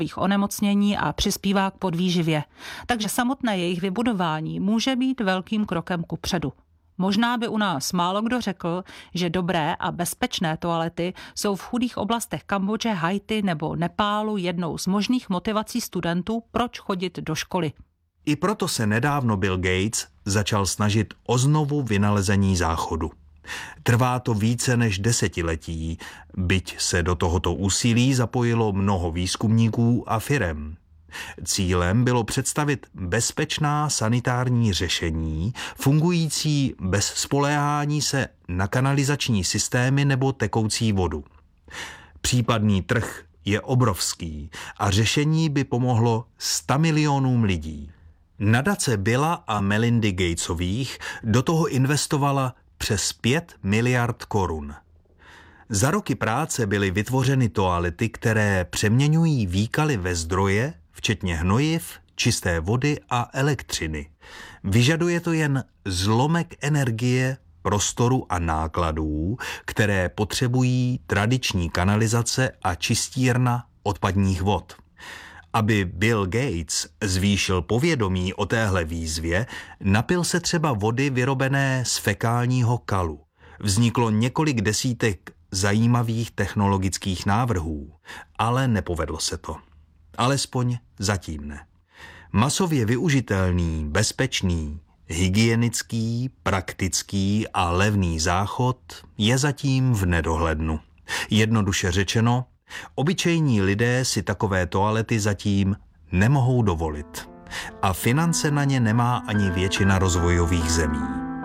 onemocnění a přispívá k podvýživě. Takže samotné jejich vybudování může být velkým krokem kupředu. Možná by u nás málo kdo řekl, že dobré a bezpečné toalety jsou v chudých oblastech Kambodže, Haiti nebo Nepálu jednou z možných motivací studentů, proč chodit do školy. I proto se nedávno Bill Gates začal snažit o znovu vynalezení záchodu. Trvá to více než desetiletí, byť se do tohoto úsilí zapojilo mnoho výzkumníků a firem. Cílem bylo představit bezpečná sanitární řešení, fungující bez spoléhání se na kanalizační systémy nebo tekoucí vodu. Případný trh je obrovský a řešení by pomohlo 100 milionům lidí. Nadace Billa a Melindy Gatesových do toho investovala přes 5 miliard korun. Za roky práce byly vytvořeny toalety, které přeměňují výkaly ve zdroje, včetně hnojiv, čisté vody a elektřiny. Vyžaduje to jen zlomek energie, prostoru a nákladů, které potřebují tradiční kanalizace a čistírna odpadních vod. Aby Bill Gates zvýšil povědomí o téhle výzvě, napil se třeba vody vyrobené z fekálního kalu. Vzniklo několik desítek zajímavých technologických návrhů, ale nepovedlo se to. Alespoň zatím ne. Masově využitelný, bezpečný, hygienický, praktický a levný záchod je zatím v nedohlednu. Jednoduše řečeno, obyčejní lidé si takové toalety zatím nemohou dovolit. A finance na ně nemá ani většina rozvojových zemí.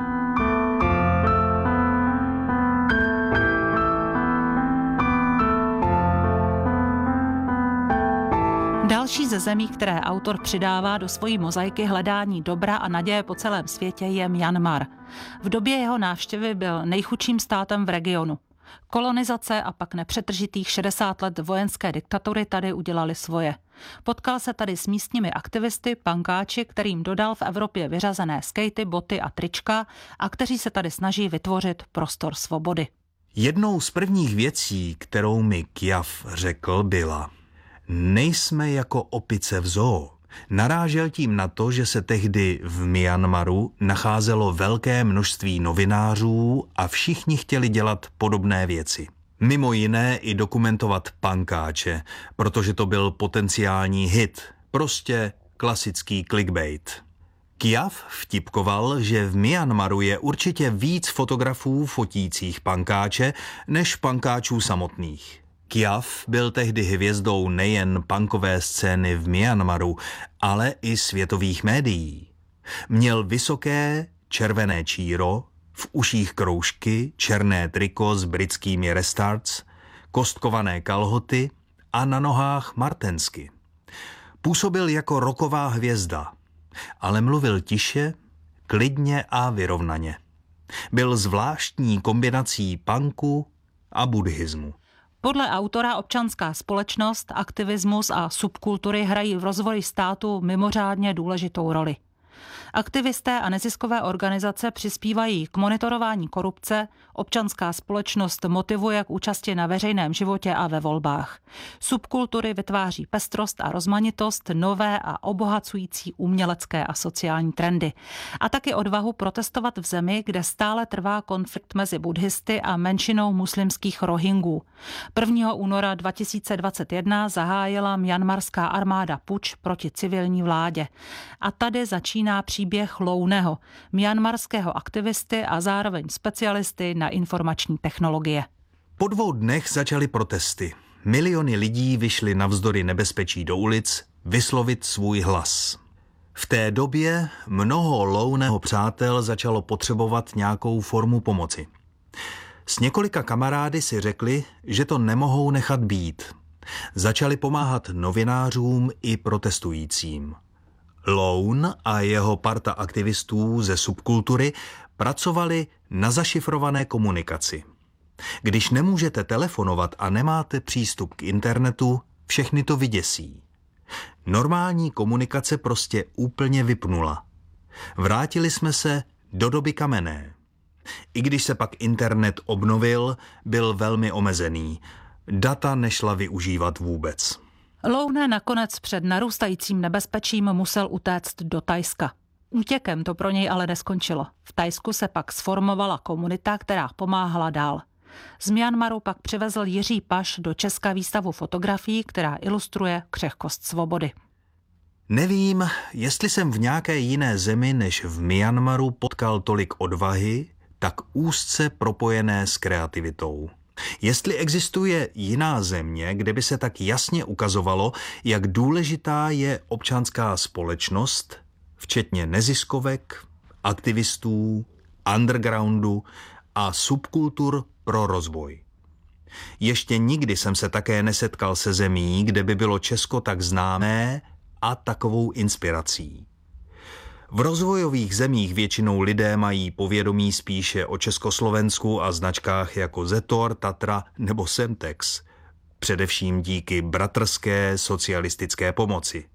Další ze zemí, které autor přidává do svojí mozaiky hledání dobra a naděje po celém světě, je Myanmar. V době jeho návštěvy byl nejchudším státem v regionu. Kolonizace a pak nepřetržitých 60 let vojenské diktatury tady udělali svoje. Potkal se tady s místními aktivisty, pankáči, kterým dodal v Evropě vyřazené skejty, boty a trička a kteří se tady snaží vytvořit prostor svobody. Jednou z prvních věcí, kterou mi Kyav řekl, byla: nejsme jako opice v zoo. Narážel tím na to, že se tehdy v Myanmaru nacházelo velké množství novinářů a všichni chtěli dělat podobné věci. Mimo jiné i dokumentovat pankáče, protože to byl potenciální hit, prostě klasický clickbait. Kyav vtipkoval, že v Myanmaru je určitě víc fotografů fotících pankáče než pankáčů samotných. Kyav byl tehdy hvězdou nejen punkové scény v Myanmaru, ale i světových médií. Měl vysoké červené číro, v uších kroužky, černé triko s britskými restarts, kostkované kalhoty a na nohách martensky. Působil jako rocková hvězda, ale mluvil tiše, klidně a vyrovnaně. Byl zvláštní kombinací punku a buddhismu. Podle autora občanská společnost, aktivismus a subkultury hrají v rozvoji státu mimořádně důležitou roli. Aktivisté a neziskové organizace přispívají k monitorování korupce, občanská společnost motivuje k účasti na veřejném životě a ve volbách. Subkultury vytváří pestrost a rozmanitost, nové a obohacující umělecké a sociální trendy. A taky odvahu protestovat v zemi, kde stále trvá konflikt mezi buddhisty a menšinou muslimských Rohingů. 1. února 2021 zahájila myanmarská armáda puč proti civilní vládě. A tady začíná příběh Louneho, myanmarského aktivisty a zároveň specialisty na informační technologie. Po 2 dnech začaly protesty. Miliony lidí vyšly navzdory nebezpečí do ulic vyslovit svůj hlas. V té době mnoho Louneho přátel začalo potřebovat nějakou formu pomoci. S několika kamarády si řekli, že to nemohou nechat být. Začali pomáhat novinářům i protestujícím. Loune a jeho parta aktivistů ze subkultury pracovali na zašifrované komunikaci. Když nemůžete telefonovat a nemáte přístup k internetu, všechny to vyděsí. Normální komunikace prostě úplně vypnula. Vrátili jsme se do doby kamenné. I když se pak internet obnovil, byl velmi omezený. Data nešla využívat vůbec. Loune nakonec před narůstajícím nebezpečím musel utéct do Thajska. Útěkem to pro něj ale neskončilo. V Thajsku se pak sformovala komunita, která pomáhala dál. Z Myanmaru pak přivezl Jiří Paš do Česka výstavu fotografií, která ilustruje křehkost svobody. Nevím, jestli jsem v nějaké jiné zemi než v Myanmaru potkal tolik odvahy, tak úzce propojené s kreativitou. Jestli existuje jiná země, kde by se tak jasně ukazovalo, jak důležitá je občanská společnost, včetně neziskovek, aktivistů, undergroundu a subkultur pro rozvoj. Ještě nikdy jsem se také nesetkal se zemí, kde by bylo Česko tak známé a takovou inspirací. V rozvojových zemích většinou lidé mají povědomí spíše o Československu a značkách jako Zetor, Tatra nebo Semtex, především díky bratrské socialistické pomoci.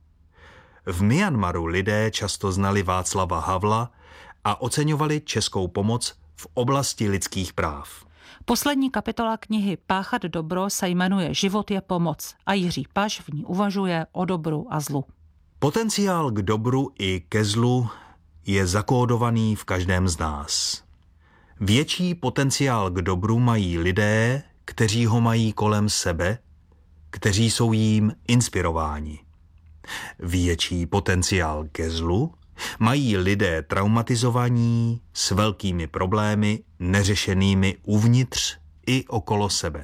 V Myanmaru lidé často znali Václava Havla a oceňovali českou pomoc v oblasti lidských práv. Poslední kapitola knihy Páchat dobro se jmenuje Život je pomoc a Jiří Paš v ní uvažuje o dobru a zlu. Potenciál k dobru i ke zlu je zakódovaný v každém z nás. Větší potenciál k dobru mají lidé, kteří ho mají kolem sebe, kteří jsou jím inspirováni. Větší potenciál ke zlu mají lidé traumatizovaní s velkými problémy neřešenými uvnitř i okolo sebe.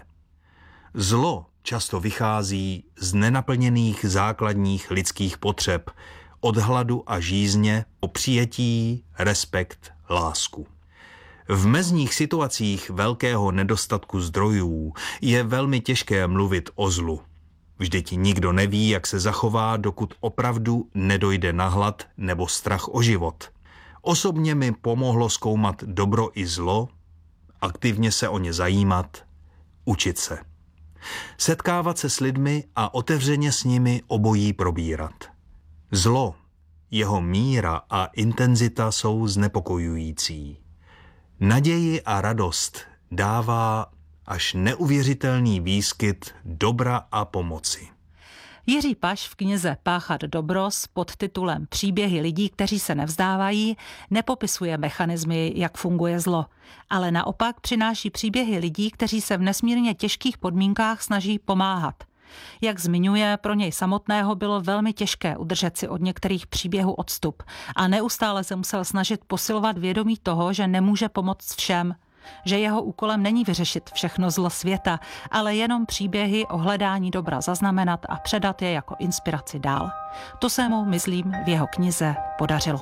Zlo často vychází z nenaplněných základních lidských potřeb, od hladu a žízně po přijetí, respekt, lásku. V mezních situacích velkého nedostatku zdrojů je velmi těžké mluvit o zlu. Vždyť nikdo neví, jak se zachová, dokud opravdu nedojde na hlad nebo strach o život. Osobně mi pomohlo zkoumat dobro i zlo, aktivně se o ně zajímat, učit se. Setkávat se s lidmi a otevřeně s nimi obojí probírat. Zlo, jeho míra a intenzita jsou znepokojující. Naději a radost dává až neuvěřitelný výskyt dobra a pomoci. Jiří Paš v knize Páchat dobro s podtitulem Příběhy lidí, kteří se nevzdávají, nepopisuje mechanismy, jak funguje zlo, ale naopak přináší příběhy lidí, kteří se v nesmírně těžkých podmínkách snaží pomáhat. Jak zmiňuje, pro něj samotného bylo velmi těžké udržet si od některých příběhů odstup a neustále se musel snažit posilovat vědomí toho, že nemůže pomoct všem, že jeho úkolem není vyřešit všechno zlo světa, ale jenom příběhy o hledání dobra zaznamenat a předat je jako inspiraci dál. To se mu, myslím, v jeho knize podařilo.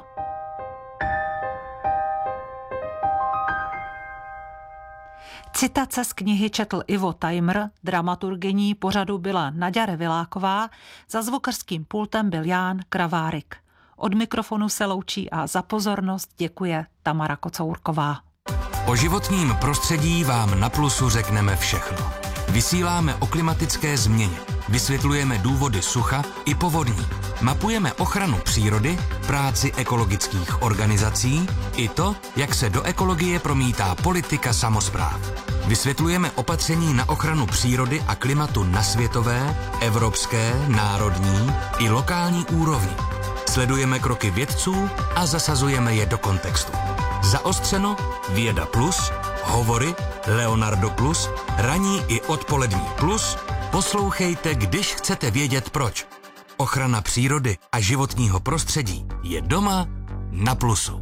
Citace z knihy četl Ivo Tajmr, dramaturgyní pořadu byla Naďa Reviláková, za zvukařským pultem byl Ján Kravárik. Od mikrofonu se loučí a za pozornost děkuje Tamara Kocourková. O životním prostředí vám na Plusu řekneme všechno. Vysíláme o klimatické změně, vysvětlujeme důvody sucha i povodní, mapujeme ochranu přírody, práci ekologických organizací i to, jak se do ekologie promítá politika samospráv. Vysvětlujeme opatření na ochranu přírody a klimatu na světové, evropské, národní i lokální úrovni. Sledujeme kroky vědců a zasazujeme je do kontextu. Zaostřeno, Věda Plus, Hovory, Leonardo Plus, ranní i odpolední Plus. Poslouchejte, když chcete vědět proč. Ochrana přírody a životního prostředí je doma na Plusu.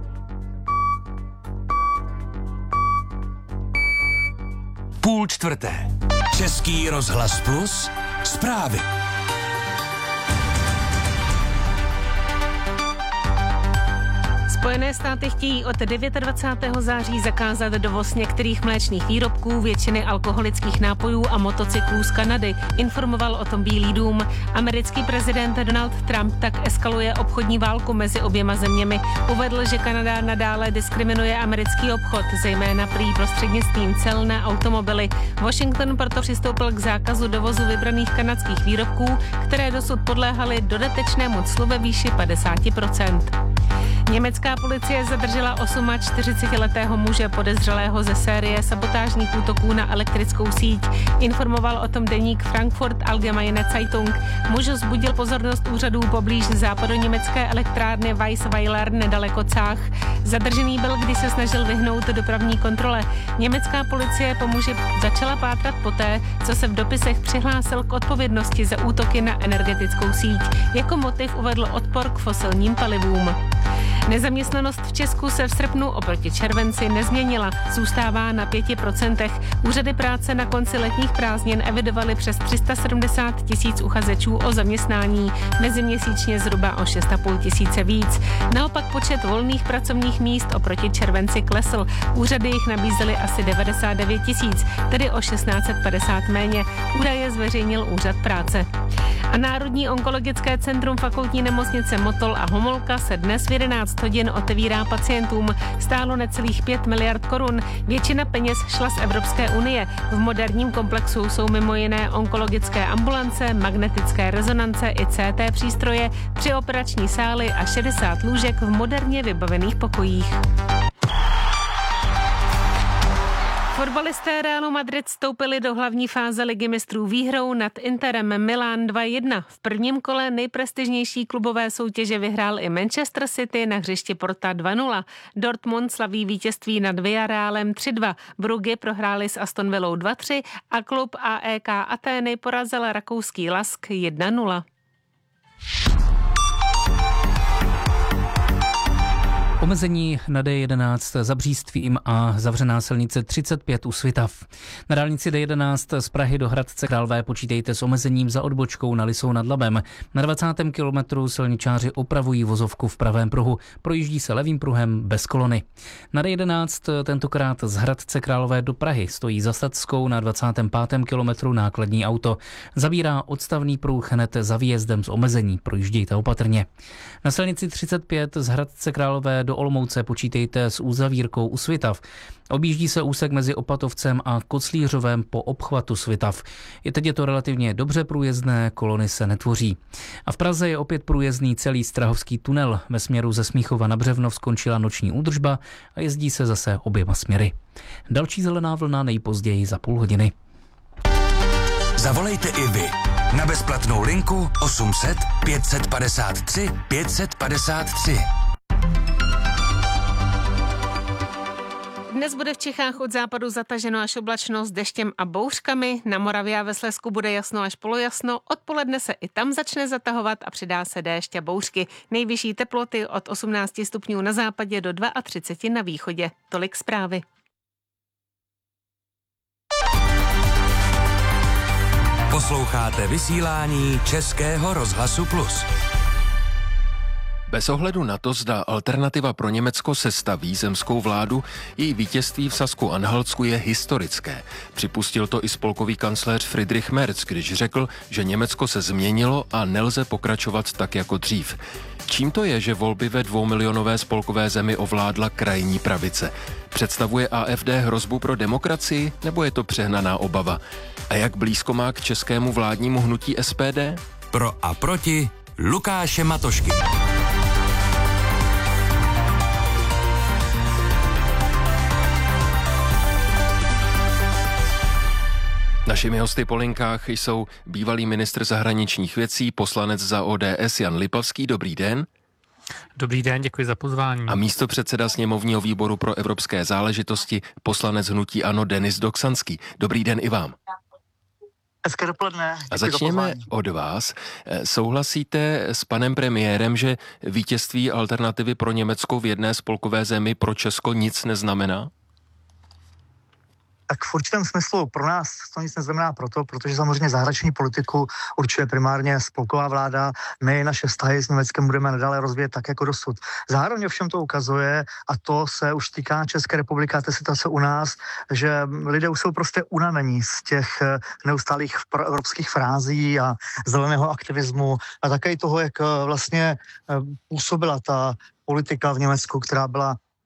Půl čtvrté. Český rozhlas Plus. Zprávy. Spojené státy chtějí od 29. září zakázat dovoz některých mléčných výrobků, většiny alkoholických nápojů a motocyklů z Kanady. Informoval o tom Bílý dům. Americký prezident Donald Trump tak eskaluje obchodní válku mezi oběma zeměmi. Uvedl, že Kanada nadále diskriminuje americký obchod, zejména prý prostřednictvím cel na automobily. Washington proto přistoupil k zákazu dovozu vybraných kanadských výrobků, které dosud podléhaly dodatečnému clu ve výši 50%. Německá policie zadržela 48letého muže podezřelého ze série sabotážních útoků na elektrickou síť. Informoval o tom deník Frankfurt Allgemeine Zeitung. Muž vzbudil pozornost úřadů poblíž západoněmecké elektrárny Weissweiler nedaleko Cách. Zadržený byl, když se snažil vyhnout dopravní kontrole. Německá policie po muži začala pátrat poté, co se v dopisech přihlásil k odpovědnosti za útoky na energetickou síť. Jako motiv uvedl odpor k fosilním palivům. Nezaměstnanost v Česku se v srpnu oproti červenci nezměnila, zůstává na 5%. Úřady práce na konci letních prázdnin evidovaly přes 370 000 uchazečů o zaměstnání, meziměsíčně zhruba o 6 500 víc. Naopak počet volných pracovních míst oproti červenci klesl. Úřady jich nabízely asi 99 000, tedy o 1650 méně. Údaje zveřejnil Úřad práce. A Národní onkologické centrum Fakultní nemocnice Motol a Homolka se dnes v 11 hodin otevírá pacientům. Stálo necelých 5 miliard korun. Většina peněz šla z Evropské unie. V moderním komplexu jsou mimo jiné onkologické ambulance, magnetické rezonance i CT přístroje, 3 operační sály a 60 lůžek v moderně vybavených pokojích. Fotbalisté Realu Madrid vstoupili do hlavní fáze Ligy mistrů výhrou nad Interem Milán 2-1. V prvním kole nejprestižnější klubové soutěže vyhrál i Manchester City na hřišti Porta 2-0. Dortmund slaví vítězství nad Villarrealem 3-2. Brugge prohráli s Aston Villou 2-3 a klub AEK Atény porazil rakouský Lask 1-0. Omezení na D11 za Břístvím a zavřená silnice 35 u Svitav. Na dálnici D11 z Prahy do Hradce Králové počítejte s omezením za odbočkou na Lisou nad Labem. Na 20. kilometru silničáři opravují vozovku v pravém pruhu. Projíždí se levým pruhem bez kolony. Na D11 tentokrát z Hradce Králové do Prahy stojí za Stadskou na 25. kilometru nákladní auto. Zabírá odstavný pruh hned za výjezdem z omezení. Projíždějte opatrně. Na silnici 35 z Hradce Králové do Olomouce počítejte s uzavírkou u Svitav. Objíždí se úsek mezi Opatovcem a Koclířovem po obchvatu Svitav. I teď je to relativně dobře průjezdné, kolony se netvoří. A v Praze je opět průjezdný celý Strahovský tunel. Ve směru ze Smíchova na Břevnov skončila noční údržba a jezdí se zase oběma směry. Další zelená vlna nejpozději za půl hodiny. Zavolejte i vy na bezplatnou linku 800 553 553. Dnes bude v Čechách od západu zataženo až oblačno s deštěm a bouřkami. Na Moravě a ve Slezsku bude jasno až polojasno. Odpoledne se i tam začne zatahovat a přidá se déšť a bouřky. Nejvyšší teploty od 18 stupňů na západě do 32 na východě. Tolik zprávy. Posloucháte vysílání Českého rozhlasu Plus. Bez ohledu na to, zda Alternativa pro Německo sestaví zemskou vládu, její vítězství v Sasku-Anhaltsku je historické. Připustil to i spolkový kancléř Friedrich Merz, když řekl, že Německo se změnilo a nelze pokračovat tak jako dřív. Čím to je, že volby ve 2milionové spolkové zemi ovládla krajní pravice? Představuje AfD hrozbu pro demokracii, nebo je to přehnaná obava? A jak blízko má k českému vládnímu hnutí SPD? Pro a proti Lukáše Matošky. Našimi hosty po linkách jsou bývalý ministr zahraničních věcí, poslanec za ODS Jan Lipavský. Dobrý den. Dobrý den, děkuji za pozvání. A místopředseda sněmovního výboru pro evropské záležitosti, poslanec hnutí ANO Denis Doksanský. Dobrý den i vám. Hezké dopoledne. A začněme od vás. Souhlasíte s panem premiérem, že vítězství Alternativy pro Německo v jedné spolkové zemi pro Česko nic neznamená? Tak v určitém smyslu pro nás to nic neznamená protože samozřejmě zahraniční politiku určuje primárně spolková vláda. My naše vztahy s Německem budeme nadále rozvíjet tak jako dosud. Zároveň ovšem to ukazuje, a to se už týká České republiky a té situace u nás, že lidé už jsou prostě unavení z těch neustálých evropských frází a zeleného aktivismu a také i toho, jak vlastně působila ta politika v Německu, která byla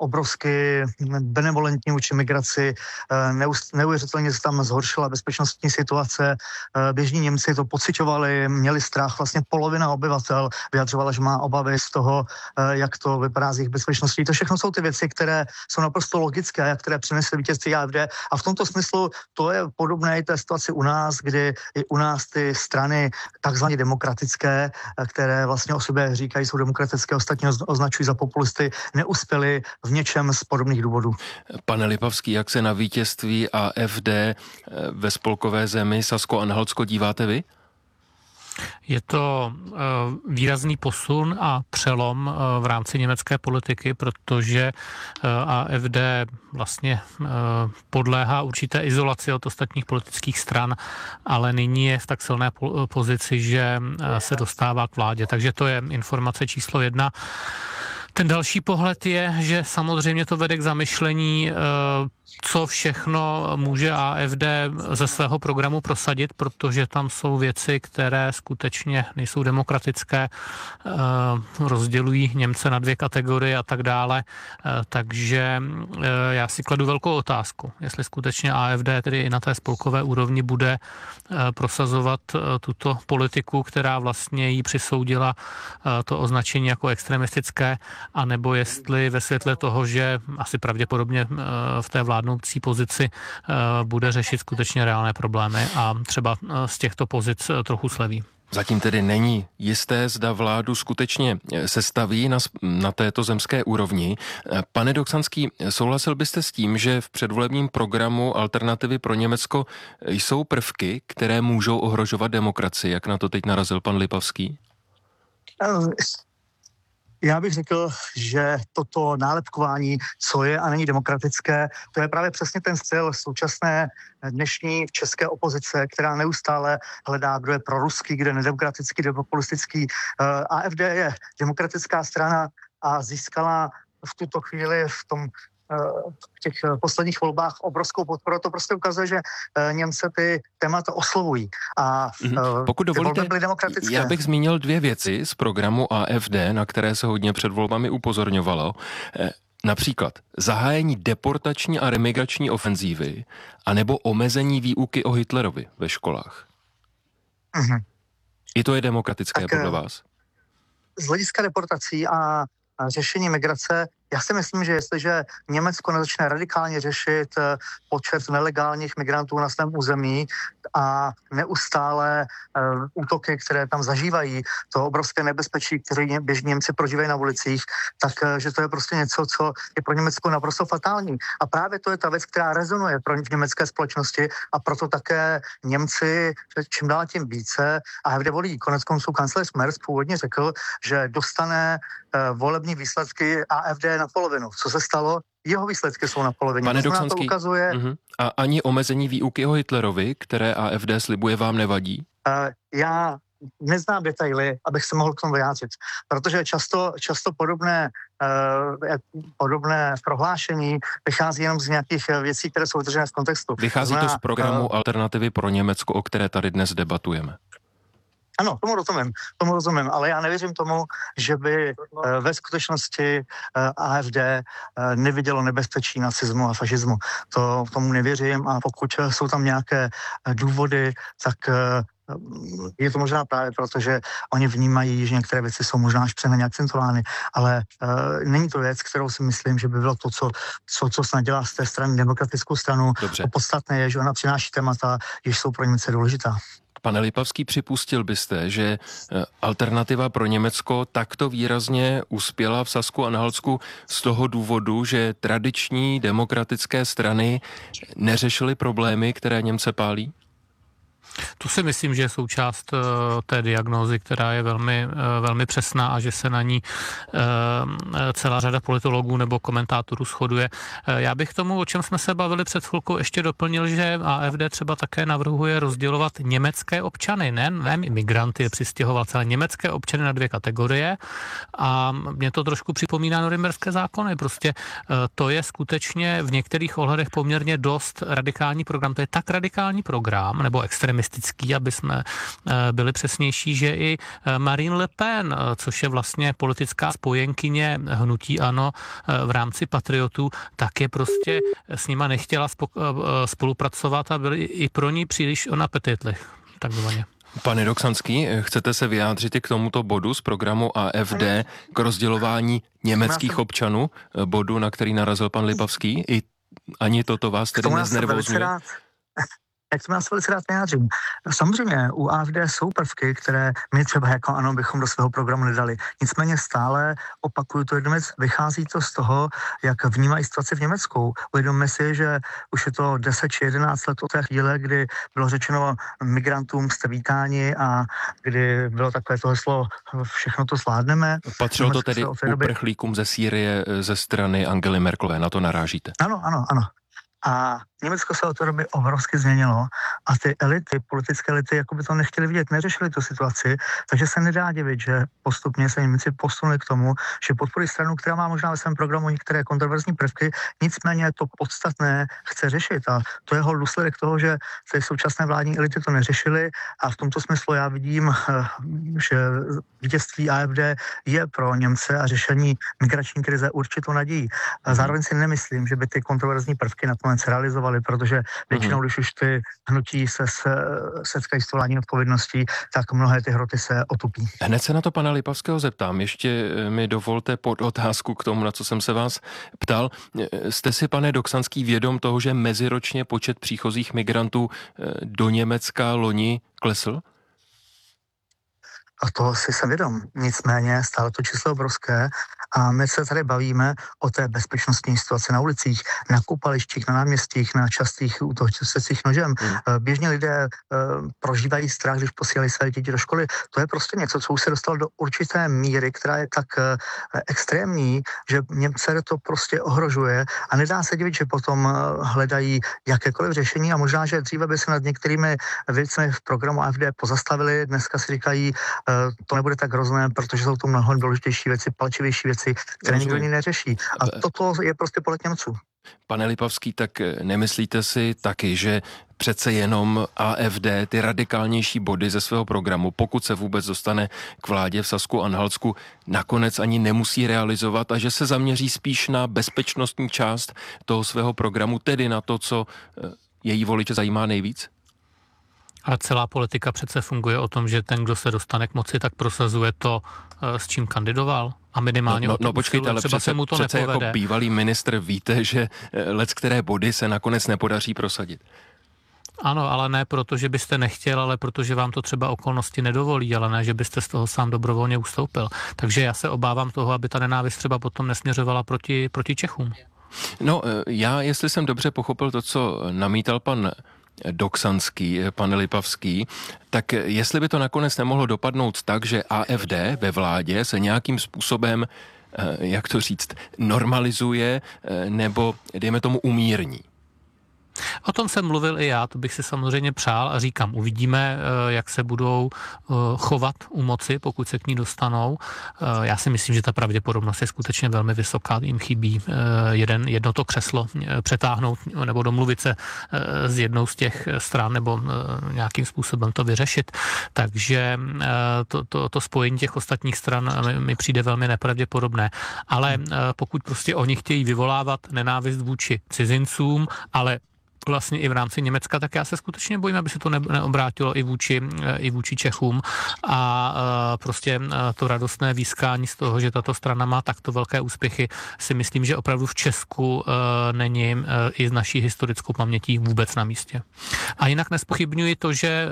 obrovsky benevolentní vůči migraci, neuvěřitelně se tam zhoršila bezpečnostní situace, běžní Němci to pociťovali, měli strach, vlastně polovina obyvatel vyjadřovala, že má obavy z toho, jak to vypadá z jejich bezpečností. To všechno jsou ty věci, které jsou naprosto logické a které přinesly vítězství AfD. A v tomto smyslu to je podobné i té situaci u nás, kdy i u nás ty strany takzvaně demokratické, které vlastně o sobě říkají, jsou demokratické, ostatně označují za populisty, neuspěly v něčem z podobných důvodů. Pane Lipavský, jak se na vítězství AfD ve spolkové zemi Sasko-Anhaltsko díváte vy? Je to výrazný posun a přelom v rámci německé politiky, protože AfD vlastně podléhá určité izolaci od ostatních politických stran, ale nyní je v tak silné pozici, že se dostává k vládě. Takže to je informace číslo 1. Ten další pohled je, že samozřejmě to vede k zamyšlení, co všechno může AfD ze svého programu prosadit, protože tam jsou věci, které skutečně nejsou demokratické, rozdělují Němce na 2 kategorie a tak dále. Takže já si kladu velkou otázku, jestli skutečně AfD tedy i na té spolkové úrovni bude prosazovat tuto politiku, která vlastně jí přisoudila to označení jako extremistické, anebo jestli ve světle toho, že asi pravděpodobně v té vládnoucí pozici bude řešit skutečně reálné problémy a třeba z těchto pozic trochu sleví. Zatím tedy není jisté, zda vládu skutečně sestaví na této zemské úrovni. Pane Doksanský, souhlasil byste s tím, že v předvolebním programu Alternativy pro Německo jsou prvky, které můžou ohrožovat demokracii, jak na to teď narazil pan Lipavský? Já bych řekl, že toto nálepkování, co je a není demokratické, to je právě přesně ten styl současné dnešní české opozice, která neustále hledá, kdo je proruský, kdo je nedemokratický, kdo je populistický. AfD je demokratická strana a získala v tuto chvíli v těch posledních volbách obrovskou podporu. To prostě ukazuje, že Němce ty témata oslovují. A pokud dovolíte, já bych zmínil 2 věci z programu AfD, na které se hodně před volbami upozorňovalo. Například zahájení deportační a remigrační ofenzívy anebo omezení výuky o Hitlerovi ve školách. I to je demokratické tak, podle vás? Z hlediska deportací a řešení migrace, já si myslím, že jestliže Německo nezačne radikálně řešit počet nelegálních migrantů na svém území a neustále útoky, které tam zažívají, to obrovské nebezpečí, které běžní Němci prožívají na ulicích, tak že to je prostě něco, co je pro Německo naprosto fatální. A právě to je ta věc, která rezonuje v německé společnosti a proto také Němci čím dál tím více AfD volí. Koneckonců kancléř Merz původně řekl, že dostane volební výsledky AfD na polovinu. Co se stalo? Jeho výsledky jsou na polovině. Pane Doksanský, to ukazuje... A ani omezení výuky o Hitlerovi, které AfD slibuje, vám nevadí? Já neznám detaily, abych se mohl k tomu vyjádřit, protože často podobné prohlášení vychází jenom z nějakých věcí, které jsou vytržené z kontextu. Vychází to z programu Alternativy pro Německo, o které tady dnes debatujeme. Ano, tomu rozumím, ale já nevěřím tomu, že by ve skutečnosti AfD nevidělo nebezpečí nacismu a fašismu. Tomu nevěřím a pokud jsou tam nějaké důvody, tak je to možná právě proto, že oni vnímají, že některé věci jsou možná až přehnaně akcentovány, ale není to věc, kterou si myslím, že by bylo to, co snad dělá z té strany demokratickou stranu. Dobře. To podstatné je, že ona přináší témata, jež jsou pro Němce důležitá. Pane Lipavský, připustil byste, že Alternativa pro Německo takto výrazně uspěla v Sasku-Anhaltsku z toho důvodu, že tradiční demokratické strany neřešily problémy, které Němce pálí? To si myslím, že je součást té diagnózy, která je velmi, velmi přesná a že se na ní celá řada politologů nebo komentátorů shoduje. Já bych tomu, o čem jsme se bavili před chvilkou, ještě doplnil, že AfD třeba také navrhuje rozdělovat německé občany, ne imigranty, přistěhovalce, ale německé občany na 2 kategorie a mě to trošku připomíná norimberské zákony. Prostě to je skutečně v některých ohledech poměrně dost radikální program. To je tak radikální program, nebo extrémní extremistický, aby jsme byli přesnější, že i Marine Le Pen, což je vlastně politická spojenkyně hnutí ANO v rámci patriotů, tak je prostě s nima nechtěla spolupracovat a byli i pro ní příliš on apetitli, takzvaně. Pane Doksanský, chcete se vyjádřit i k tomuto bodu z programu AfD k rozdělování německých občanů, bodu, na který narazil pan Lipavský? I ani toto vás tedy neznervózňuje? Jak to já se velice rád vyjádřím. Samozřejmě u AfD jsou prvky, které my třeba jako ANO bychom do svého programu nedali. Nicméně stále opakuju to jednu věc, vychází to z toho, jak vnímají situaci v Německu. Uvědomme si, že už je to 10 či 11 let od té chvíle, kdy bylo řečeno migrantům jste vítáni a kdy bylo takové to heslo všechno to zvládneme. Patřilo to tedy uprchlíkům ze Sýrie ze strany Angely Merkelové, na to narážíte? Ano. A Německo se od té doby obrovsky změnilo a ty elity, politické elity, jako by to nechtěli vidět, neřešili tu situaci, takže se nedá divit, že postupně se Němci posunuli k tomu, že podporují stranu, která má možná ve svém programu některé kontroverzní prvky, nicméně to podstatné chce řešit a to je důsledek toho, že ty současné vládní elity to neřešily a v tomto smyslu já vidím, že vítězství AfD je pro Němce a řešení migrační krize určitou nadějí. Zároveň si nemyslím, že by ty kontroverzní prvky nakonec realizovaly, protože většinou, když už ty hnutí se setkají s vládní odpovědností, tak mnohé ty hroty se otupí. Hned se na to pana Lipavského zeptám. Ještě mi dovolte pod otázku k tomu, na co jsem se vás ptal. Jste si, pane Doksanský, vědom toho, že meziročně počet příchozích migrantů do Německa loni klesl? A toho si jsem vědom. Nicméně stále to číslo obrovské a my se tady bavíme o té bezpečnostní situaci na ulicích, na koupalištích, na náměstích, na častých útocích nožem. Běžně lidé prožívají strach, když posílají své děti do školy. To je prostě něco, co už se dostalo do určité míry, která je tak extrémní, že Němce to prostě ohrožuje a nedá se divit, že potom hledají jakékoliv řešení a možná, že dříve by se nad některými věcmi v programu AfD pozastavili, dneska si říkají, to nebude tak hrozné, protože jsou to mnohem důležitější věci, palčivější věci, které nikdo jiný neřeší. A toto je prostě pohled Němců. Pane Lipavský, tak nemyslíte si taky, že přece jenom AfD ty radikálnější body ze svého programu, pokud se vůbec dostane k vládě v Sasku-Anhaltsku, nakonec ani nemusí realizovat a že se zaměří spíš na bezpečnostní část toho svého programu, tedy na to, co její voliče zajímá nejvíc? A celá politika přece funguje o tom, že ten, kdo se dostane k moci, tak prosazuje to, s čím kandidoval. A minimálně počkejte, ale třeba se mu to přece nepovede. Jako bývalý ministr víte, že leckteré body se nakonec nepodaří prosadit. Ano, ale ne proto, že byste nechtěl, ale protože vám to třeba okolnosti nedovolí, ale ne, že byste z toho sám dobrovolně ustoupil. Takže já se obávám toho, aby ta nenávist třeba potom nesměřovala proti Čechům. No, já, jestli jsem dobře pochopil to, co namítal pan Doksanský, pan Lipavský, tak jestli by to nakonec nemohlo dopadnout tak, že AfD ve vládě se nějakým způsobem, jak to říct, normalizuje nebo dejme tomu umírní. O tom jsem mluvil i já, to bych si samozřejmě přál a říkám, uvidíme, jak se budou chovat u moci, pokud se k ní dostanou. Já si myslím, že ta pravděpodobnost je skutečně velmi vysoká, jim chybí jedno to křeslo přetáhnout nebo domluvit se s jednou z těch stran nebo nějakým způsobem to vyřešit. Takže to spojení těch ostatních stran mi přijde velmi nepravděpodobné. Ale pokud prostě oni chtějí vyvolávat nenávist vůči cizincům, ale vlastně i v rámci Německa, tak já se skutečně bojím, aby se to neobrátilo i vůči Čechům a prostě to radostné výskání z toho, že tato strana má takto velké úspěchy, si myslím, že opravdu v Česku není i z naší historickou pamětí vůbec na místě. A jinak nespochybňuji to, že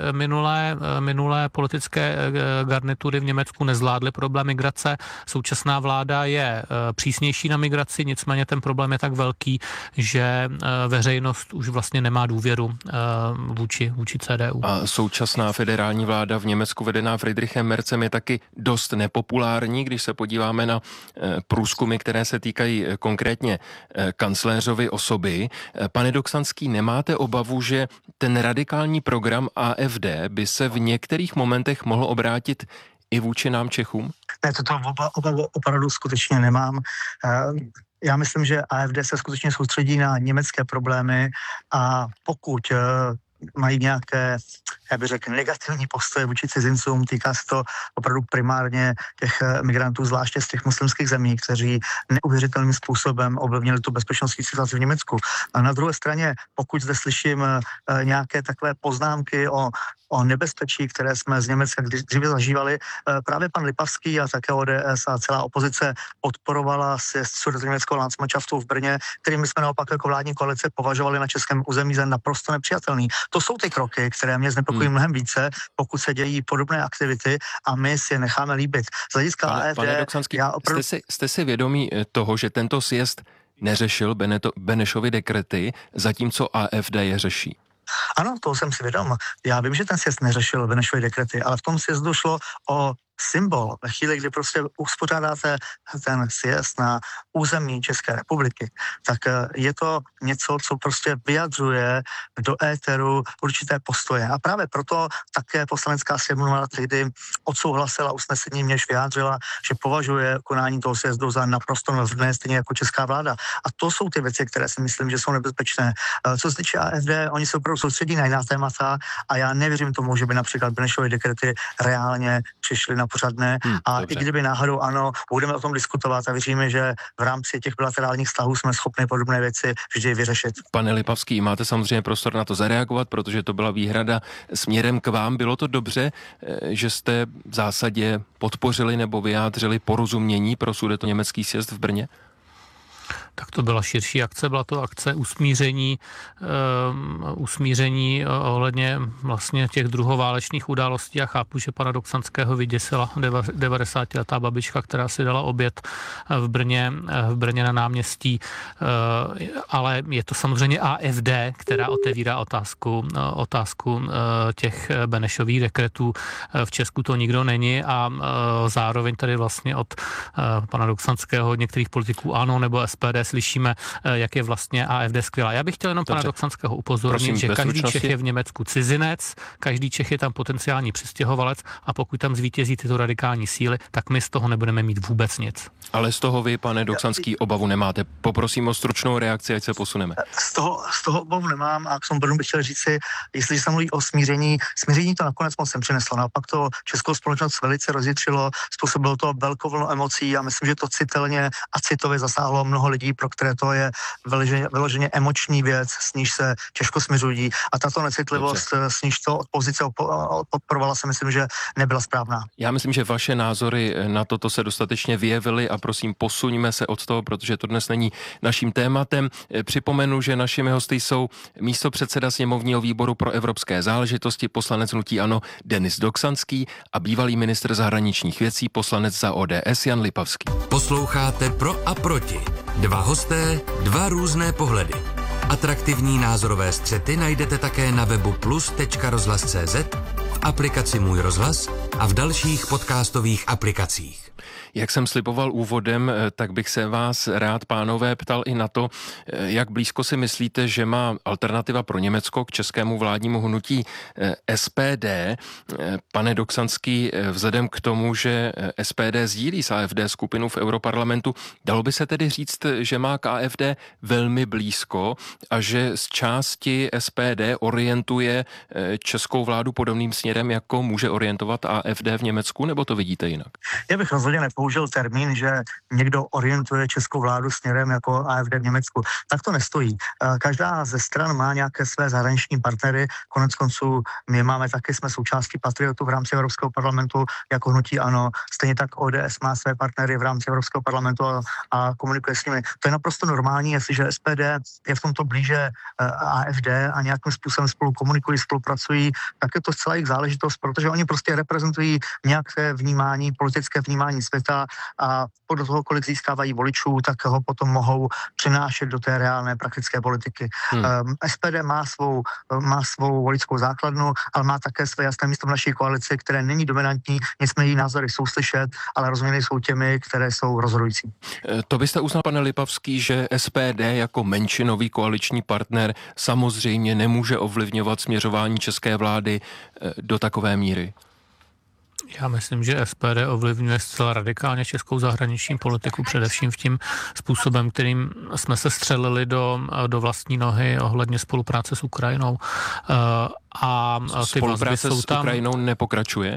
minulé politické garnitury v Německu nezvládly problém migrace. Současná vláda je přísnější na migraci, nicméně ten problém je tak velký, že veřejnost už vlastně nemá důvěru vůči CDU. A současná federální vláda v Německu vedená Friedrichem Merzem je taky dost nepopulární, když se podíváme na průzkumy, které se týkají konkrétně kancléřovy osoby. Pane Doksanský, nemáte obavu, že ten radikální program AfD by se v některých momentech mohl obrátit i vůči nám Čechům? Ne, toto obavu opravdu skutečně nemám. Já myslím, že AfD se skutečně soustředí na německé problémy a pokud mají nějaké, já bych řekl, negativní postoje vůči cizincům. Týká se to opravdu primárně těch migrantů, zvláště z těch muslimských zemí, kteří neuvěřitelným způsobem ovlivnili tu bezpečnostní situaci v Německu. A na druhé straně, pokud zde slyším nějaké takové poznámky o nebezpečí, které jsme z Německa dříve zažívali, právě pan Lipavský a také ODS a celá opozice podporovala sjezd sudetoněmeckého Landsmannschaftu v Brně, který my jsme naopak jako vládní koalice považovali na českém území za naprosto nepřijatelný. To jsou ty kroky, které mě znepokojí mnohem více, pokud se dějí podobné aktivity a my si je necháme líbit. Z hlediska AfD... Pane Doksanský, jste si vědomí toho, že tento sjezd neřešil Benešovy dekrety, zatímco AfD je řeší? Ano, toho jsem si vědom. Já vím, že ten sjezd neřešil Benešovy dekrety, ale v tom sjezdu šlo o symbol. Ve chvíli, kdy prostě uspořádáte ten sjezd na území České republiky, tak je to něco, co prostě vyjadřuje do éteru určité postoje. A právě proto také Poslanecká sněmovna tehdy odsouhlasila usnesení, měž vyjádřila, že považuje konání toho sjezdu za naprosto nevhodné, stejně jako česká vláda. A to jsou ty věci, které si myslím, že jsou nebezpečné. Co se týče AfD, oni se opravdu soustředí na jiná témata a já nevěřím tomu, že by například Benešovy dekrety reálně přišly na pořadné. A dobře. I kdyby náhodou ano, budeme o tom diskutovat a věříme, že v rámci těch bilaterálních vztahů jsme schopni podobné věci vždy vyřešit. Pane Lipavský, máte samozřejmě prostor na to zareagovat, protože to byla výhrada směrem k vám. Bylo to dobře, že jste v zásadě podpořili nebo vyjádřili porozumění pro sudetoněmecký sjezd v Brně? Tak to byla širší akce, byla to akce usmíření ohledně vlastně těch druhoválečných událostí. Já chápu, že pana Doksanského vyděsila 90letá babička, která si dala oběd v Brně na náměstí, ale je to samozřejmě AfD, která otevírá otázku těch Benešových dekretů. V Česku to nikdo není a zároveň tady vlastně od pana Doksanského, od některých politiků ANO nebo SPD slyšíme, jak je vlastně AfD skvělá. Já bych chtěl jenom pana Doksanského upozornit, že každý Čech je v Německu cizinec, každý Čech je tam potenciální přistěhovalec a pokud tam zvítězí tyto radikální síly, tak my z toho nebudeme mít vůbec nic. Ale z toho vy, pane Doksanský, obavu nemáte. Poprosím o stručnou reakci, ať se posuneme. Z toho obavu nemám a k tomu bych chtěl říct si, jestliže se mluví o smíření to nakonec moc přineslo. Naopak to českou společnost velice rozjitřilo, způsobilo to velkou vlnu emocí a myslím, že to citelně a citově zasáhlo mnoho lidí, pro které to je vyloženě emoční věc, s níž se těžko smiřují a tato necitlivost, s níž to opozice podporovala, si myslím, že nebyla správná. Já myslím, že vaše názory na toto se dostatečně vyjevily a prosím, posuňme se od toho, protože to dnes není naším tématem. Připomenu, že našimi hosty jsou místopředseda sněmovního výboru pro evropské záležitosti, poslanec hnutí ANO Denis Doksanský a bývalý ministr zahraničních věcí, poslanec za ODS Jan Lipavský. Posloucháte Pro a proti. Dva hosté, dva různé pohledy. Atraktivní názorové střety najdete také na webu plus.rozhlas.cz, v aplikaci Můj rozhlas a v dalších podcastových aplikacích. Jak jsem sliboval úvodem, tak bych se vás rád, pánové, ptal i na to, jak blízko si myslíte, že má Alternativa pro Německo k českému vládnímu hnutí SPD. Pane Doksanský, vzhledem k tomu, že SPD sdílí s AfD skupinu v Europarlamentu, dalo by se tedy říct, že má k AfD velmi blízko a že z části SPD orientuje českou vládu podobným směrem, jako může orientovat AfD v Německu, nebo to vidíte jinak? Já bych rozhodně nepoužil termín, že někdo orientuje českou vládu směrem jako AfD v Německu. Tak to nestojí. Každá ze stran má nějaké své zahraniční partnery. Konec konců my máme taky, jsme součástí Patriotů v rámci Evropského parlamentu jako hnutí ANO. Stejně tak ODS má své partnery v rámci Evropského parlamentu a komunikuje s nimi. To je naprosto normální, jestliže SPD je v tomto blíže AfD a nějakým způsobem spolu komunikují, spolupracují, tak je to celá jejich záležitost, protože oni prostě reprezentují nějaké vnímání, politické vnímání světa a podle toho, kolik získávají voličů, tak ho potom mohou přinášet do té reálné praktické politiky. SPD má svou voličskou základnu, ale má také své jasné místo v naší koalici, které není dominantní, nicméně její názory jsou slyšet, ale rozhodně jsou těmi, které jsou rozhodující. To byste uznal, pane Lipavský, že SPD jako menšinový koaliční partner samozřejmě nemůže ovlivňovat směřování české vlády do takové míry? Já myslím, že SPD ovlivňuje zcela radikálně českou zahraniční politiku, především v tím způsobem, kterým jsme se střelili do vlastní nohy ohledně spolupráce s Ukrajinou. A ty vazby jsou s Ukrajinou nepokračuje?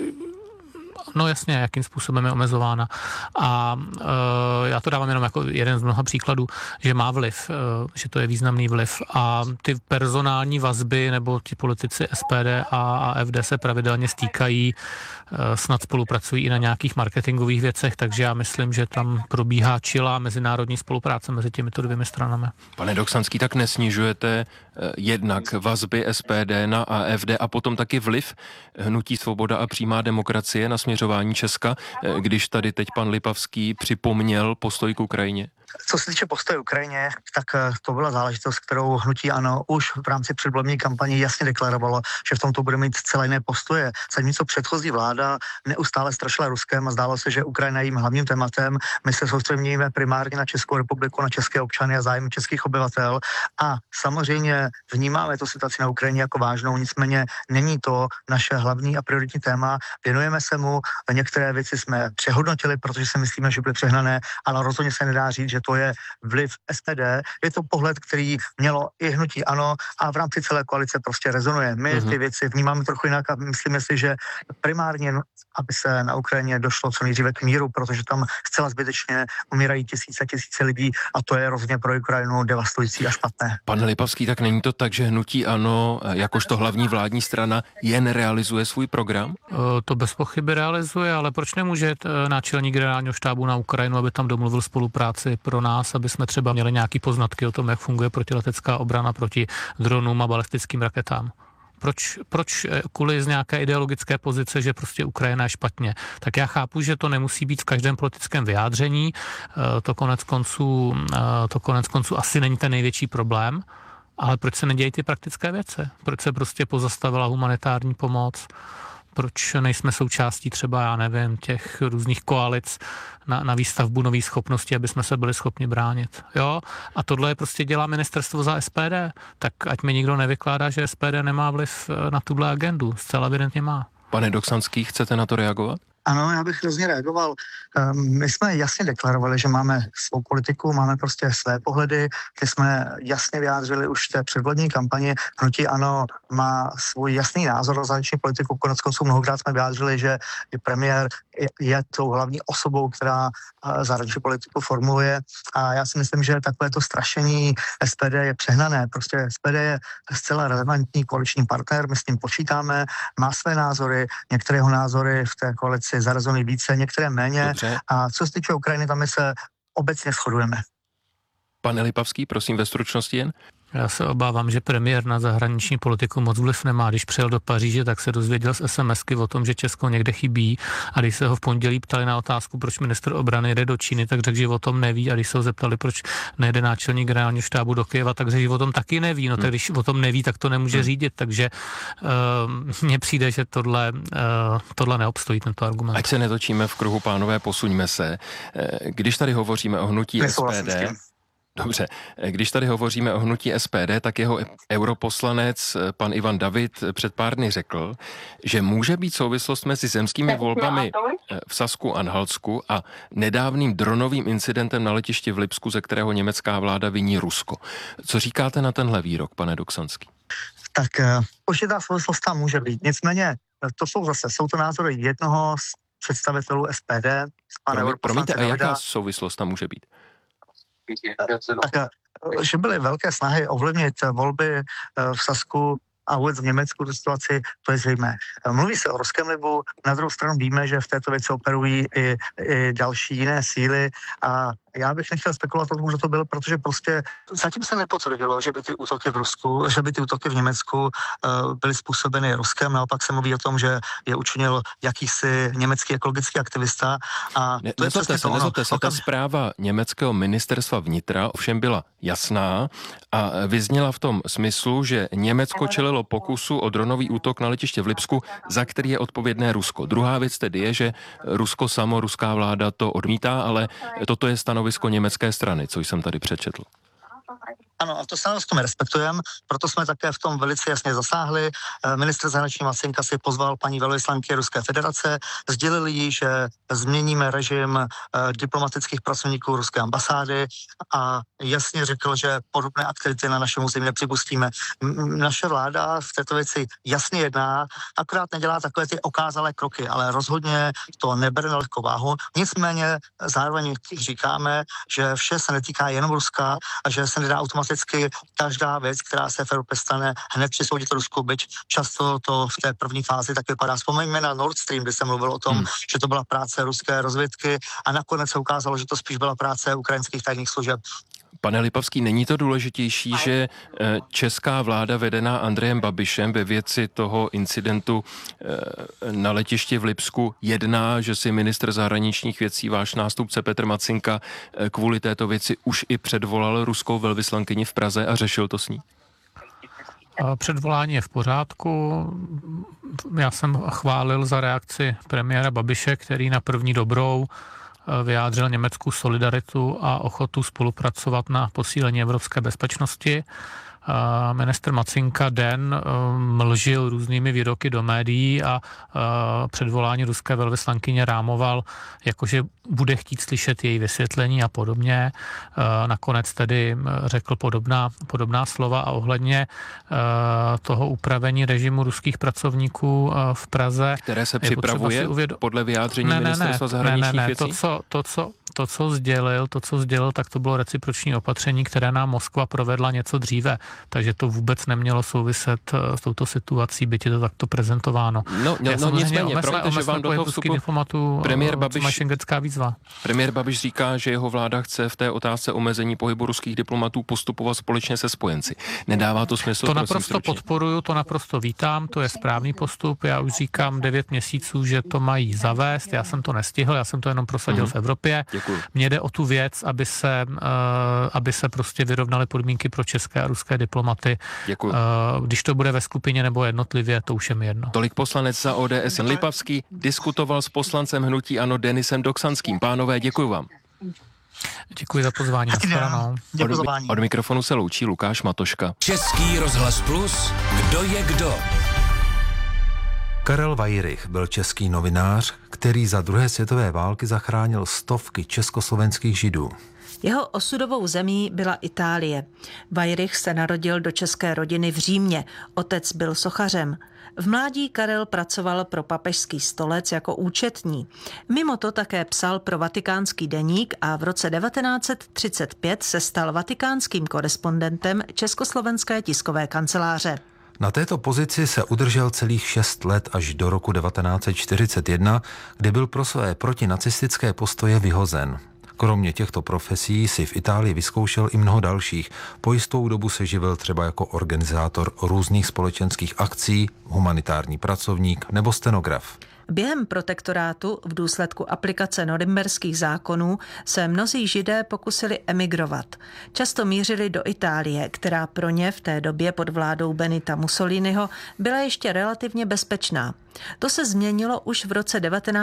No jasně, jakým způsobem je omezována. A já to dávám jenom jako jeden z mnoha příkladů, že má vliv, že to je významný vliv. A ty personální vazby nebo ti politici SPD a AfD se pravidelně stýkají, snad spolupracují i na nějakých marketingových věcech, takže já myslím, že tam probíhá čilá mezinárodní spolupráce mezi těmito dvěmi stranami. Pane Doksanský, tak nesnižujete jednak vazby SPD na AfD a potom taky vliv Hnutí Svoboda a přímá demokracie na směřování Česka, když tady teď pan Lipavský připomněl postoj k Ukrajině? Co se týče postoje Ukrajině, tak to byla záležitost, kterou hnutí ANO už v rámci předvolební kampaně jasně deklarovalo, že v tomto bude mít celé jiné postoje. Zatímco předchozí vláda neustále strašila Ruskem a zdálo se, že Ukrajina je jím hlavním tématem. My se soustředíme primárně na Českou republiku, na české občany a zájmy českých obyvatel a samozřejmě vnímáme tu situaci na Ukrajině jako vážnou, nicméně není to naše hlavní a prioritní téma. Věnujeme se mu, některé věci jsme přehodnotili, protože si myslíme, že byly přehnané, ale rozhodně se nedá říct, že to je vliv SPD. Je to pohled, který mělo i hnutí ANO a v rámci celé koalice prostě rezonuje. My ty věci vnímáme trochu jinak a myslíme si, že primárně, aby se na Ukrajině došlo co nejdříve k míru, protože tam zcela zbytečně umírají tisíce lidí a to je rozhodně pro Ukrajinu devastující a špatné. Pane Lipavský, tak není to tak, že hnutí ANO, jakožto hlavní vládní strana, jen realizuje svůj program? To bez pochyby realizuje, ale proč nemůže náčelník generálního štábu na Ukrajinu, aby tam domluvil spolupráci pro nás, aby jsme třeba měli nějaký poznatky o tom, jak funguje protiletecká obrana proti dronům a balistickým raketám? Proč kvůli z nějaké ideologické pozice, že prostě Ukrajina je špatně? Tak já chápu, že to nemusí být v každém politickém vyjádření, to konec konců asi není ten největší problém, ale proč se nedějí ty praktické věci? Proč se prostě pozastavila humanitární pomoc? Proč nejsme součástí třeba, já nevím, těch různých koalic na výstavbu nových schopností, aby jsme se byli schopni bránit. Jo? A tohle je prostě dělá ministerstvo za SPD. Tak ať mi nikdo nevykládá, že SPD nemá vliv na tuhle agendu. Zcela evidentně má. Pane Doksanský, chcete na to reagovat? Ano, já bych hrozně reagoval. My jsme jasně deklarovali, že máme svou politiku, máme prostě své pohledy, ty jsme jasně vyjádřili už v té předvolební kampani. Hnutí ANO má svůj jasný názor na zahraniční politiku, koneckonců mnohokrát jsme vyjádřili, že i premiér je tou hlavní osobou, která zahraniční politiku formuluje a já si myslím, že takové to strašení SPD je přehnané. Prostě SPD je zcela relevantní koaliční partner, my s ním počítáme, má své názory, některé jeho názory v té koalici zarezonují více, některé méně. Dobře. A co se týče Ukrajiny, tam my se obecně shodujeme. Pane Lipavský, prosím ve stručnosti jen. Já se obávám, že premiér na zahraniční politiku moc vliv nemá. Když přijel do Paříže, tak se dozvěděl z SMSky o tom, že Česko někde chybí. A když se ho v pondělí ptali na otázku, proč ministr obrany jede do Číny, tak řekl, že o tom neví. A když se ho zeptali, proč nejde náčelník generálního štábu do Kyjeva, tak řekl, že o tom taky neví. No tak když o tom neví, tak to nemůže řídit. Takže mně přijde, že tohle neobstojí, tento argument. Ať se netočíme v kruhu, pánové, posuňme se. Když tady hovoříme o hnutí SPD... Dobře, když tady hovoříme o hnutí SPD, tak jeho europoslanec pan Ivan David před pár dny řekl, že může být souvislost mezi zemskými volbami v Sasku-Anhaltsku a nedávným dronovým incidentem na letišti v Lipsku, ze kterého německá vláda viní Rusko. Co říkáte na tenhle výrok, pane Doksanský? Tak určitá souvislost tam může být. Nicméně, jsou to názory jednoho z představitelů SPD. Promiňte, a jaká souvislost tam může být? Tak, že byly velké snahy ovlivnit volby v Sasku a vůbec v Německu tu situaci, to je zřejmé. Mluví se o ruském vlivu, na druhou stranu víme, že v této věci operují i další jiné síly a já bych nechtěl spekulovat o tom, že to bylo, protože prostě zatím se nepotvrdilo, že by ty útoky v Rusku, že by ty útoky v Německu byly způsobeny Ruskem. Naopak se mluví o tom, že je učinil jakýsi německý ekologický aktivista. A to je nezlobte se, ta zpráva německého ministerstva vnitra ovšem byla jasná a vyzněla v tom smyslu, že Německo čelilo pokusu o dronový útok na letiště v Lipsku, za který je odpovědné Rusko. Druhá věc tedy je, že Rusko samo, ruská vláda to odmítá, ale toto je stanovisko německé strany, co jsem tady přečetl. Ano, a to stanovisko my respektujeme, proto jsme také v tom velice jasně zasáhli. Ministr zahraničí Macinka si pozval paní velvyslankyni Ruské federace, sdělili jí, že změníme režim diplomatických pracovníků ruské ambasády a jasně řekl, že podobné aktivity na našem území nepřipustíme. Naše vláda v této věci jasně jedná, akorát nedělá takové ty okázalé kroky, ale rozhodně to nebere na lehkou váhu. Nicméně zároveň říkáme, že vše se netýká jenom Ruska a že se nedá automaticky každá věc, která se v Evropě stane, hned přisoudit Rusku, byť často to v té první fázi tak vypadá. Vzpomeňme na Nord Stream, kde se mluvilo o tom, že to byla práce ruské rozvědky a nakonec se ukázalo, že to spíš byla práce ukrajinských tajných služeb. Pane Lipavský, není to důležitější, že česká vláda vedená Andrejem Babišem ve věci toho incidentu na letišti v Lipsku jedná, že si ministr zahraničních věcí, váš nástupce Petr Macinka, kvůli této věci už i předvolal ruskou velvyslankyni v Praze a řešil to s ní? Předvolání je v pořádku. Já jsem chválil za reakci premiéra Babiše, který na první dobrou vyjádřil německou solidaritu a ochotu spolupracovat na posílení evropské bezpečnosti. Ministr Macinka den mlžil různými výroky do médií a předvolání ruské velvyslankyně rámoval, jakože bude chtít slyšet její vysvětlení a podobně. Nakonec tedy řekl podobná slova a ohledně toho upravení režimu ruských pracovníků v Praze. Které se připravuje podle vyjádření ministerstva zahraničních věcí? To, co sdělil, tak to bylo reciproční opatření, které nám Moskva provedla něco dříve, takže to vůbec nemělo souviset s touto situací, byť je to takto prezentováno. Nicméně, promiňte, že vám do toho vstupu Premiér Babiš říká, že jeho vláda chce v té otázce omezení pohybu ruských diplomatů postupovat společně se spojenci. Nedává to smysl? To naprosto podporuju, to naprosto vítám, to je správný postup. Já už říkám 9 měsíců, že to mají zavést, já jsem to nestihl, já jsem to jenom prosadil v Evropě. Děkuji. Mně jde o tu věc, aby se prostě vyrovnaly podmínky pro české a ruské diplomaty. Děkuji. Když to bude ve skupině nebo jednotlivě, to už je mi jedno. Tolik poslanec za ODS Jan Lipavský diskutoval s poslancem hnutí ANO Denisem Doksanským. Pánové, děkuji vám. Děkuji za pozvání. Od mikrofonu se loučí Lukáš Matoška. Český rozhlas Plus, kdo je kdo? Karel Wajrych byl český novinář, který za druhé světové války zachránil stovky československých Židů. Jeho osudovou zemí byla Itálie. Wajrych se narodil do české rodiny v Římě. Otec byl sochařem. V mládí Karel pracoval pro papežský stolec jako účetní. Mimo to také psal pro Vatikánský deník a v roce 1935 se stal vatikánským korespondentem Československé tiskové kanceláře. Na této pozici se udržel celých 6 let až do roku 1941, kdy byl pro své protinacistické postoje vyhozen. Kromě těchto profesí si v Itálii vyzkoušel i mnoho dalších. Po jistou dobu se živil třeba jako organizátor různých společenských akcí, humanitární pracovník nebo stenograf. Během protektorátu v důsledku aplikace norimberských zákonů se mnozí Židé pokusili emigrovat. Často mířili do Itálie, která pro ně v té době pod vládou Benita Mussoliniho byla ještě relativně bezpečná. To se změnilo už v roce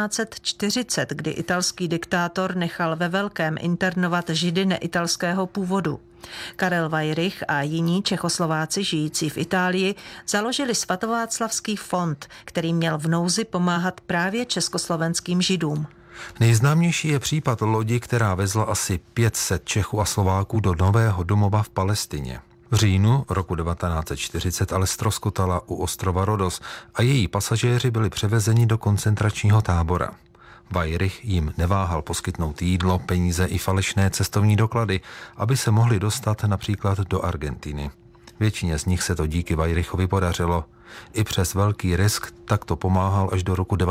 1940, kdy italský diktátor nechal ve velkém internovat Židy neitalského původu. Karel Wajrych a jiní Čechoslováci žijící v Itálii založili Svatováclavský fond, který měl v nouzi pomáhat právě československým Židům. Nejznámější je případ lodi, která vezla asi 500 Čechů a Slováků do nového domova v Palestině. V říjnu roku 1940 ale ztroskotala u ostrova Rodos a její pasažéři byli převezeni do koncentračního tábora. Wajrych jim neváhal poskytnout jídlo, peníze i falešné cestovní doklady, aby se mohli dostat například do Argentiny. Většině z nich se to díky Wajrychovi podařilo. I přes velký risk takto pomáhal až do roku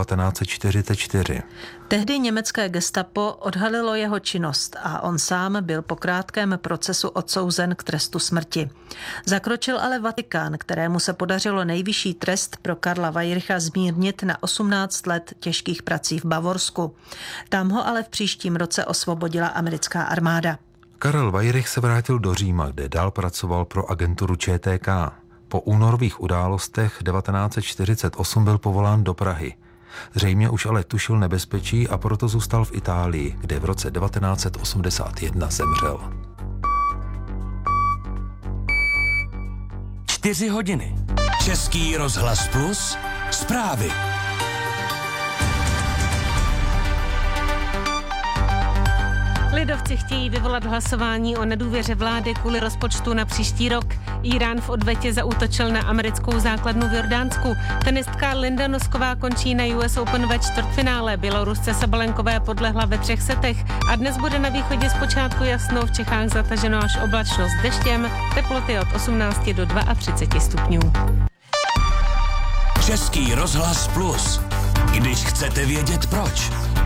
1944. Tehdy německé gestapo odhalilo jeho činnost a on sám byl po krátkém procesu odsouzen k trestu smrti. Zakročil ale Vatikán, kterému se podařilo nejvyšší trest pro Karla Wajrycha zmírnit na 18 let těžkých prací v Bavorsku. Tam ho ale v příštím roce osvobodila americká armáda. Karel Wajrych se vrátil do Říma, kde dál pracoval pro agenturu ČTK. Po únorových událostech 1948 byl povolán do Prahy. Zřejmě už ale tušil nebezpečí a proto zůstal v Itálii, kde v roce 1981 zemřel. 4 hodiny. Český rozhlas Plus, zprávy. Lidovci chtějí vyvolat hlasování o nedůvěře vlády kvůli rozpočtu na příští rok. Írán v odvetě zaútočil na americkou základnu v Jordánsku. Tenistka Linda Nosková končí na US Open ve čtvrtfinále. Bělorusce Sabalenkové podlehla ve 3 setech a dnes bude na východě zpočátku jasno, v Čechách zataženo až oblačno s deštěm, teploty od 18 do 32 stupňů. Český rozhlas Plus. Když chcete vědět proč.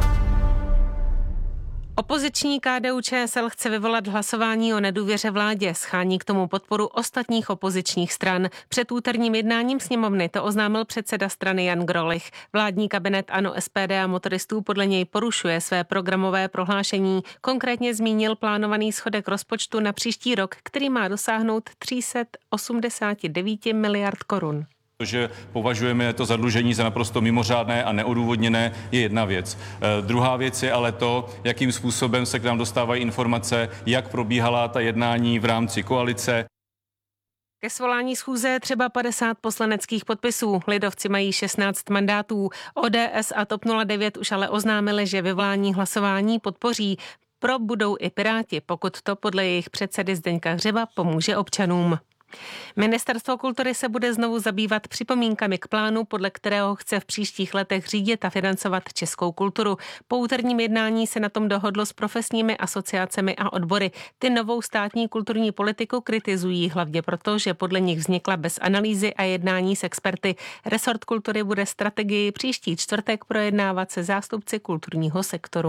Opoziční KDU-ČSL chce vyvolat hlasování o nedůvěře vládě. Schání k tomu podporu ostatních opozičních stran. Před úterním jednáním sněmovny to oznámil předseda strany Jan Grolich. Vládní kabinet ANO, SPD a motoristů podle něj porušuje své programové prohlášení. Konkrétně zmínil plánovaný schodek rozpočtu na příští rok, který má dosáhnout 389 miliard korun. Že považujeme to zadlužení za naprosto mimořádné a neodůvodněné, je jedna věc. Druhá věc je ale to, jakým způsobem se k nám dostávají informace, jak probíhala ta jednání v rámci koalice. Ke svolání schůze je třeba 50 poslaneckých podpisů. Lidovci mají 16 mandátů. ODS a TOP 09 už ale oznámili, že vyvolání hlasování podpoří. Pro budou i Piráti, pokud to podle jejich předsedy Zdeňka Hřiba pomůže občanům. Ministerstvo kultury se bude znovu zabývat připomínkami k plánu, podle kterého chce v příštích letech řídit a financovat českou kulturu. Po úterním jednání se na tom dohodlo s profesními asociacemi a odbory. Ty novou státní kulturní politiku kritizují hlavně proto, že podle nich vznikla bez analýzy a jednání s experty. Resort kultury bude strategii příští čtvrtek projednávat se zástupci kulturního sektoru.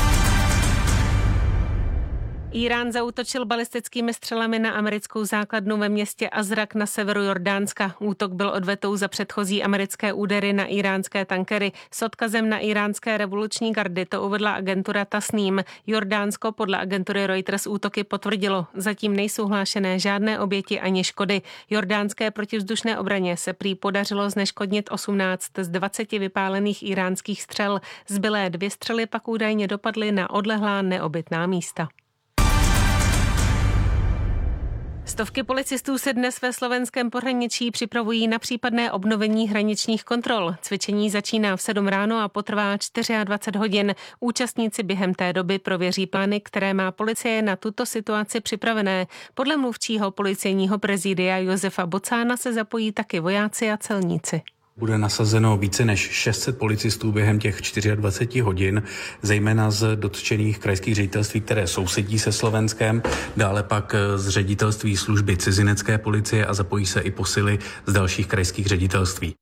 Írán zaútočil balistickými střelami na americkou základnu ve městě Azraq na severu Jordánska. Útok byl odvetou za předchozí americké údery na iránské tankery. S odkazem na iránské revoluční gardy to uvedla agentura Tasnim. Jordánsko podle agentury Reuters útoky potvrdilo. Zatím nejsou hlášené žádné oběti ani škody. Jordánské protivzdušné obraně se prý podařilo zneškodnit 18 z 20 vypálených iránských střel. Zbylé 2 střely pak údajně dopadly na odlehlá neobytná místa. Stovky policistů se dnes ve slovenském pohraničí připravují na případné obnovení hraničních kontrol. Cvičení začíná v 7 ráno a potrvá 24 hodin. Účastníci během té doby prověří plány, které má policie na tuto situaci připravené. Podle mluvčího policejního prezidia Josefa Bocána se zapojí taky vojáci a celníci. Bude nasazeno více než 600 policistů během těch 24 hodin, zejména z dotčených krajských ředitelství, které sousedí se Slovenskem, dále pak z ředitelství služby cizinecké policie a zapojí se i posily z dalších krajských ředitelství.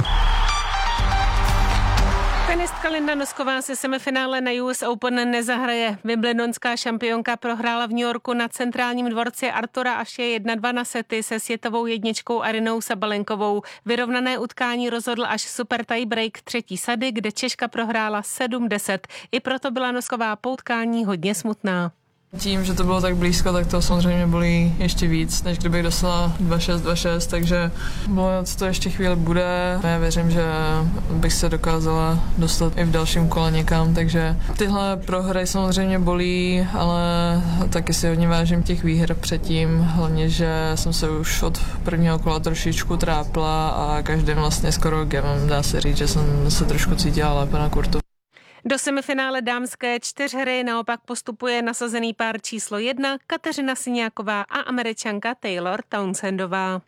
Tenistka Linda Nosková se semifinále na US Open nezahraje. Wimbledonská šampionka prohrála v New Yorku na centrálním dvorci Artura Ashe 1-2 na sety se světovou jedničkou Arynou Sabalenkovou. Vyrovnané utkání rozhodl až super tiebreak 3. sady, kde Češka prohrála 7-10. I proto byla Nosková po utkání hodně smutná. Tím, že to bylo tak blízko, tak to samozřejmě bolí ještě víc, než kdybych dostala 2-6, takže to ještě chvíli bude. Já věřím, že bych se dokázala dostat i v dalším kole někam, takže tyhle prohry samozřejmě bolí, ale taky si hodně vážím těch výher předtím, hlavně, že jsem se už od prvního kola trošičku trápila a každým vlastně skoro gemem dá se říct, že jsem se trošku cítila lépe na kurtu. Do semifinále dámské 4hry naopak postupuje nasazený pár číslo 1 Kateřina Syňáková a Američanka Taylor Townsendová.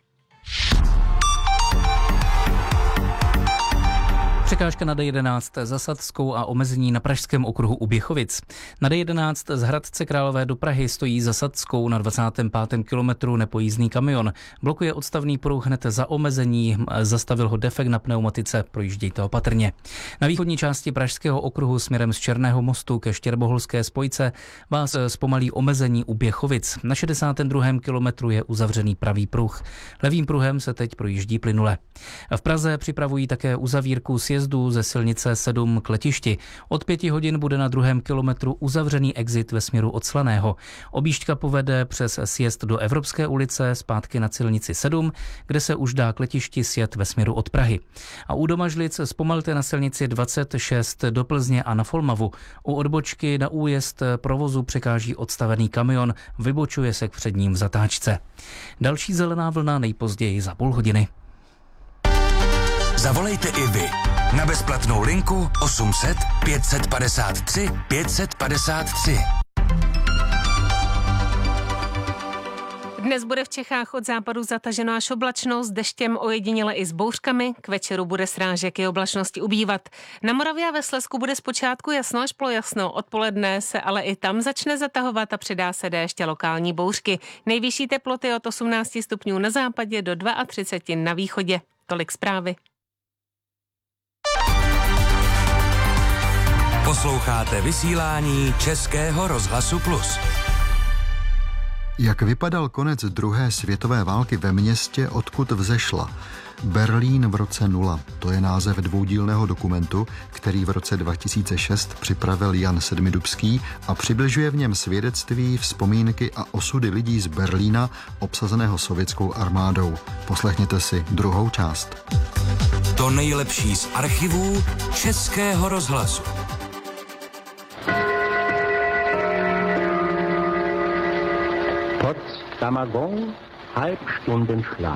Překážka na D11 za Sadskou a omezení na pražském okruhu u Běchovic. Na D11 z Hradce Králové do Prahy stojí za Sadskou na 25. kilometru nepojízdný kamion. Blokuje odstavný pruh hned za omezení, zastavil ho defekt na pneumatice, projíždějte opatrně. Na východní části pražského okruhu směrem z Černého mostu ke Štěrboholské spojce vás zpomalí omezení u Běchovic. Na 62. kilometru je uzavřený pravý pruh. Levým pruhem se teď projíždí plynule. V Praze připravují také uzavírku sjezdu výjezdu ze silnice 7 k letišti. Od 5 hodin bude na 2. kilometru uzavřený exit ve směru od Slaného. Objížďka povede přes sjezd do Evropské ulice, zpátky na silnici 7, kde se už dá k letišti sjet ve směru od Prahy. A u Domažlic zpomalte na silnici 26 do Plzně a na Folmavu. U odbočky na újezd provozu překáží odstavený kamion, vybočuje se k předním v zatáčce. Další zelená vlna nejpozději za půl hodiny. Zavolejte i vy na bezplatnou linku 800 553 553. Dnes bude v Čechách od západu zataženo až oblačno, s deštěm ojediněle i s bouřkami. K večeru bude srážek i oblačnosti ubývat. Na Moravě a ve Slezsku bude zpočátku jasno až polojasno. Odpoledne se ale i tam začne zatahovat a přidá se déšť a lokální bouřky. Nejvyšší teploty od 18 stupňů na západě do 32 na východě. Tolik zprávy. Posloucháte vysílání Českého rozhlasu Plus. Jak vypadal konec druhé světové války ve městě, odkud vzešla? Berlín v roce 0. To je název dvoudílného dokumentu, který v roce 2006 připravil Jan Sedmidubský a přibližuje v něm svědectví, vzpomínky a osudy lidí z Berlína obsazeného sovětskou armádou. Poslechněte si druhou část. To nejlepší z archivů Českého rozhlasu. Potsdamer Gong, Halbstundenschlag.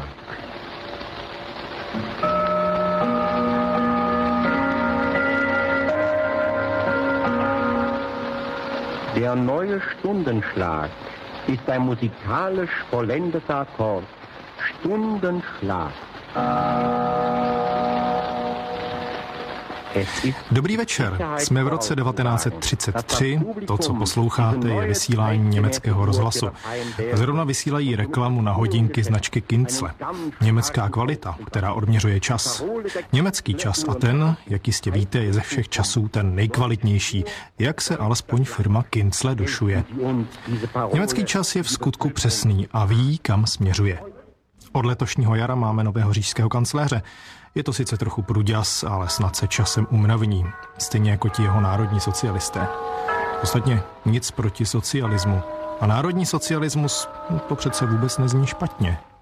Der neue Stundenschlag ist ein musikalisch vollendeter Akkord. Stundenschlag. Dobrý večer, jsme v roce 1933, to, co posloucháte, je vysílání německého rozhlasu. Zrovna vysílají reklamu na hodinky značky Kinzle. Německá kvalita, která odměřuje čas. Německý čas a ten, jak jistě víte, je ze všech časů ten nejkvalitnější, jak se alespoň firma Kinzle došuje. Německý čas je v skutku přesný a ví, kam směřuje. Od letošního jara máme nového říšského kancléře. Je to sice trochu pruďas, ale snad se časem umravní. Stejně jako ti jeho národní socialisté. Ostatně nic proti socialismu. A národní socialismus, to přece vůbec nezní špatně.